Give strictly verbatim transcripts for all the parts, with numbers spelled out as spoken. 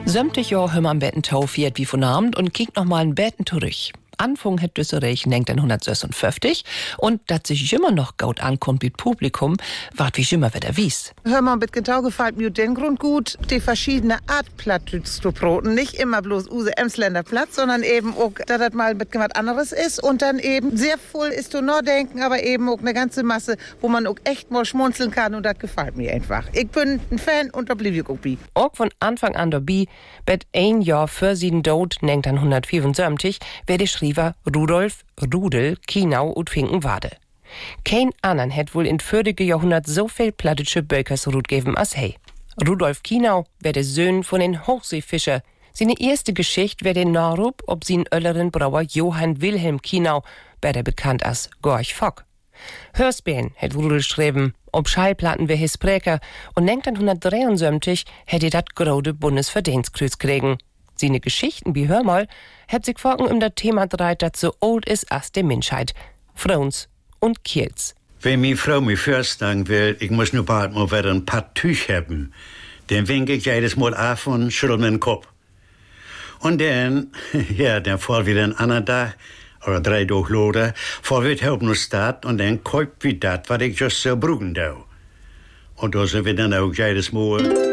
Sämtlich Jahr hör man Betten taufiert wie von Abend und kiekt noch mal ein Betten zurück. Anfang hat Düsseldorf denkt dann hundertsechsundfünfzig und dass sich immer noch gut ankommt mit Publikum, wart wie immer wieder wies. Hör mal, mit genau gefällt mir den Grund gut, die verschiedene Art Plattdeutsch zu broten. Nicht immer bloß Use Emsländer Platz, sondern eben auch, dass das mal mit was anderes ist und dann eben sehr voll ist zu nur denken, aber eben auch eine ganze Masse, wo man auch echt mal schmunzeln kann und das gefällt mir einfach. Ich bin ein Fan und da blieb ich auch bei. Auch von Anfang an dabei, bet ein Jahr für sie Tod, denkt dann hundertvierundsiebzig, werde schrieben Rudolf Rudel Kienau und Finkenwade. Kein anderen hätt wohl in vorigen Jahrhundert so viel plattdeutsche Bökersrut geben als hey. Rudolf Kienau wär der Sohn von den Hochseefischer. Seine erste Geschichte wär den Narup ob sie Ölleren Brauer Johann Wilhelm Kienau, besser bekannt als Gorch Fock. Hörspielen hätt Rudel schreiben, ob Schallplatten wär his Präker und neunzehnhundertdreiundsiebzig hätt er dat grode Bundesverdienstkreuz kriegen. Seine Geschichten wie hör mal, hat sich folgen um das Thema dreit, das so old ist als die Menschheit. Frauens und Kiels. Wenn meine Frau mich vorstellen will, ich muss nur bald mal wieder ein paar Tüch haben, dann winke ich jedes Mal auf und schüttel meinen Kopf. Und dann, ja, dann fahr wieder ein anderer Tag, oder drei Tage later, fahr wieder halb nach Stadt und dann kauft wie das, was ich just so brauchen da. Und da sind wir dann auch jedes Mal.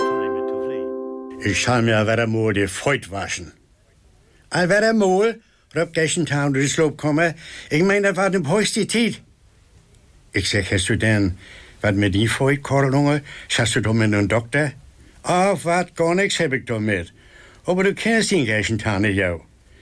Ich soll mir wieder mal die Feut waschen. Al wieder mal, rüb gestern Tag durch das Lob kommen. Ich mein, das war die höchste Zeit. Ich sag, hast du denn, was mit die Feut, Korlunge? Schaust du da mit einem Doktor? Ach, wat, gar nix hab ich da mit. Aber du kennst den gestern Tag nicht, ja.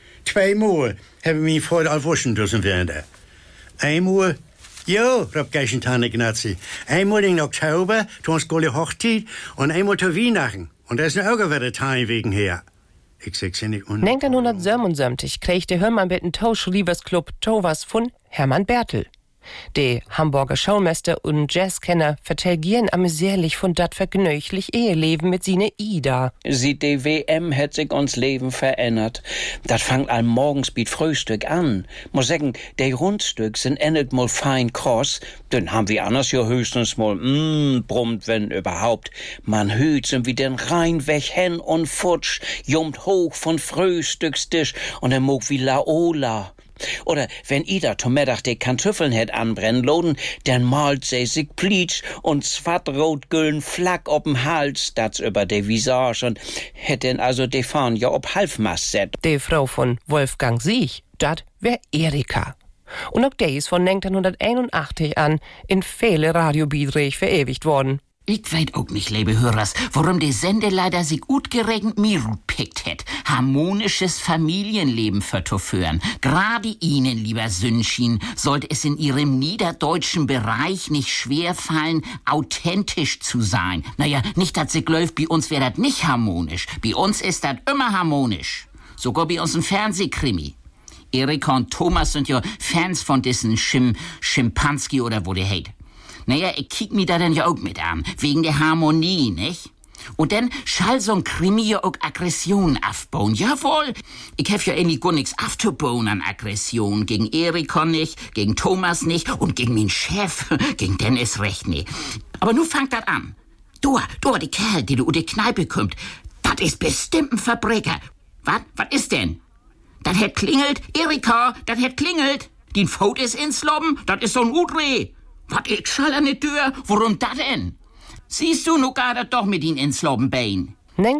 Zweimal hab ich mich Feut all waschen müssen werden. Einmal, ja, rüb gestern Tag nicht, Nazi. Einmal in Oktober, zu uns Golle Hochzeit, und einmal zu Weihnachten. Und da ist auch wieder Teil wegen her. Ich sag's ja nicht un. neunzehnhundertsiebenundsiebzig kriegt der Hörmann mit dem Tauschrieversclub Tovas von Hermann Bertel. Der Hamburger Schaumeister und Jazzkenner vertelgieren amüsierlich von dat vergnüglich Eheleben mit sine Ida. Sieht die W M hat sich uns Leben verändert. Das fangt all morgens mit Frühstück an. Muss sagen, die Rundstück sind endet mal fein kross, dann haben wir anders ja höchstens mal mmm brummt, wenn überhaupt. Man hüt sind wie den rein weg hen und futsch, jummt hoch von Frühstückstisch und er mog wie Laola. Oder wenn Ida zum Mittag die Kartoffeln hätt anbrennen loden, dann malt sie sich Plitsch und zwartrot-güllen Flack ob'm Hals, das über de Visage und hätt denn also de Fahnen ja ob Halfmast set. Die Frau von Wolfgang Siech, dat wär Erika. Und auch der ist von neunzehnhunderteinundachtzig an in viele Radiobeiträge verewigt worden. Ich weiß auch nicht, liebe Hörers, warum die Sendeleiter sich gut geregnet mir pickt hat, harmonisches Familienleben verzuführen. Gerade Ihnen, lieber Sündchen, sollte es in Ihrem niederdeutschen Bereich nicht schwerfallen, authentisch zu sein. Naja, nicht, dass Sie läuft, bei uns wäre das nicht harmonisch. Bei uns ist das immer harmonisch. Sogar bei uns ein Fernsehkrimi. Erika und Thomas sind ja Fans von diesen Schim, Schimpanski oder wo der heißt. Naja, ich kick mi da dann ja auch mit an, wegen der Harmonie, nicht? Und dann schall so'n Krimi ja auch Aggression aufbauen. Jawohl, ich hab ja eigentlich gar nix aufzubauen an Aggression. Gegen Erika nicht, gegen Thomas nicht und gegen meinen Chef, gegen Dennis recht nicht. Aber nu fangt dat an. Du, du, die Kerl, die du die Kneipe kommt, dat ist bestimmt ein Verbrecher. Wat, wat ist denn? Dat hätt klingelt, Erika, dat hätt klingelt. Den Faut ist ins Lobben, dat ist so'n Udreh. Was, ich schall an die Tür? Warum das denn? Siehst du, nu gar doch mit ihn ins Lobbenbein.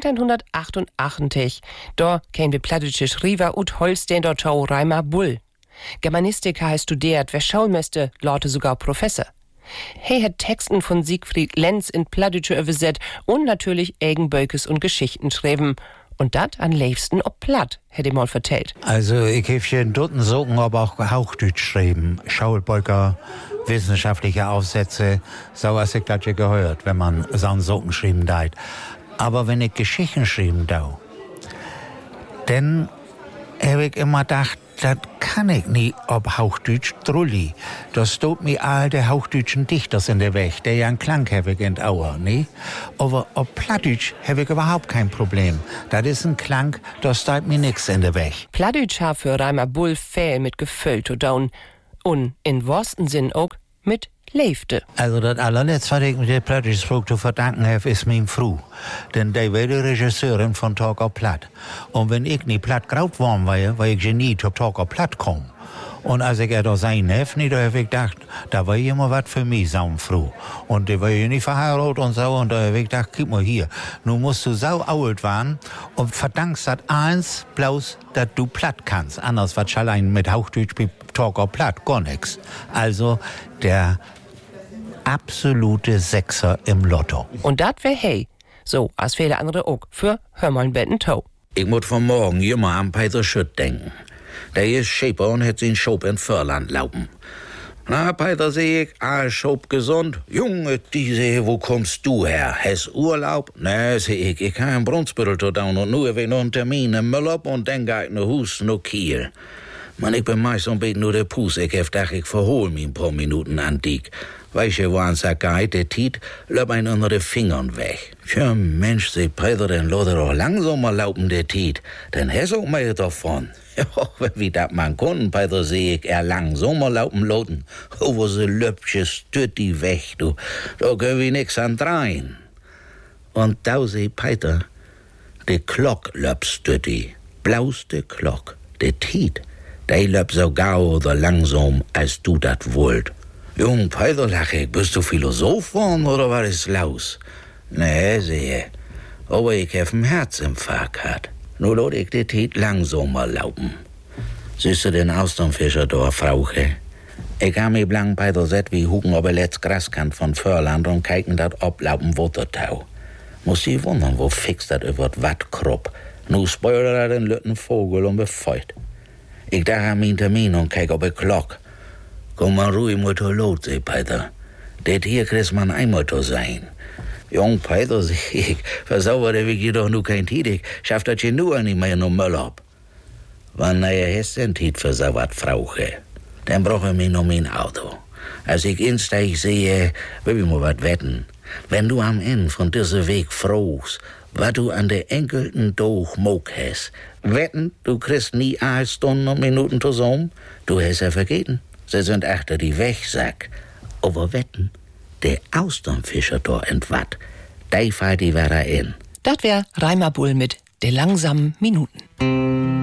neunzehnhundertachtundachtzig, da käm de plattdeutsche Schriever und Holstein dort Schau Reimer Bull. Germanistik ha studiert, wer Schaumeister, Leute sogar Professor. He hat Texten von Siegfried Lenz in Plattdeutsche übersetzt und natürlich Egenbökes und Geschichten schreiben. Und dat an liebsten ob platt, hätte ich mal vertellt. Also, ich hab hier in Dutten Sogen aber auch Hauchdeutsch schreiben. Schaulbeuker, wissenschaftliche Aufsätze, so was ich das ja gehört, wenn man so einen Sogen schreiben deit. Aber wenn ich Geschichten schreiben dau, dann hab ich immer gedacht, das kann ich nie ob Hauchdeutsch drulli. Das tut mir all der hauchdeutschen Dichters in der Weg, der ja einen Klang habe ich in Auer, ne? Aber ob Plattdeutsch habe ich überhaupt kein Problem. Das ist ein Klang, das steht mir nix in der Weg. Plattdeutsch ha für Reimer Bull fehl mit gefüllt und down. Und in wahrsten Sinn auch mit leefde. Also das allerletzte, was ich mit der plattischen Sprache zu verdanken habe, ist mein Frau. Denn die war die Regisseurin von Talk auf Platt. Und wenn ich nicht platt graut worden war, war ich genie auf Talk auf Platt kommen. Und als ich da sein habe, da habe ich gedacht, da war immer was für mich, saumfroh. Und die war ja nicht verheiratet und so. Und da habe ich gedacht, guck mal hier, nun musst du sau alt werden und verdankst das eins, bloß, dass du platt kannst. Anders was allein mit Hochdeutsch wie Talk auf Platt, gar nix. Also der absolute Sechser im Lotto. Und dat wär hey. So, als viele andere auch. Für Hör mal ein Betten Tau. Ich muss von morgen immer an Peter Schütt denken. Der ist Schäper und hat seinen Schop in Förland laufen. Na, Peter, seh ich, ah, Schop gesund. Junge, diese, wo kommst du her? Hast Urlaub? Ne, seh ich, ich kann in Brunsbüttel zu down und nur wenn noch einen Termin in Müllop und dann geh ich nach Hus, nach Kiel. Man, ich bin meist ein bisschen nur der Puss. Ich hab gedacht, ich verhol mich ein paar Minuten an dich. Weißt du, wo an sagt, der Tiet, löp ein unter den Fingern weg. Tja, Mensch, seh Peter, dann lässt er doch langsamer laufen, der Tiet. Dann hast du auch mehr davon. Ja, wie dat man kann, Peter, seh ich, er langsamer laufen loten. Over se Löpche stört die weg, du. Da können wir nix an drein. Und da seh Peter, de Glock löp stört die. Blauste Glock, de Tiet. Der löp so gau oder langsam, als du dat wollt. Jung, Peter, lach ich, bist du Philosoph worden, oder was ist los? Nee, sehe, aber ich hab ein Herzinfarkt gehabt. Nur lot ich die Tiet langsamer laufen. Siehst du den Austernfischer da, Frauche? Ich hab mich blank bei der Set wie Hugen ob er letzt Graskant von Förland und kicken dat oblaufen Wuttertau. Muss sie wundern, wo fix dat über d Watt krupp. Nu spoilt er den lütten Vogel und befeucht. Ich dachte an meinen Termin und kijk op de Glock. Komm mal ruhig mit der Lot, seh Peter. Det hier kriegst man einmal zu sein. Jung Peter, seh ich, versauberte wie doch nu kein Tiet. Ich schaff das hier nur nicht mehr no Müll ab. Wann naja hast den Tiet versaubert, Frauche? Dann brauch ich mir noch mein Auto. Als ich insteig sehe, will ich mal wat wetten. Wenn du am Ende von diesem Weg frohst, was du an der enkelten Doch moog hast, wetten, du kriegst nie eine Stunde und Minuten zusammen, du hast ja vergeten. Sie sind achter die Wegsack. Aber wetten, der Austernfischer da entwatt, der fahrt die wieder in. Das wär Reimer Bull mit de langsamen Minuten.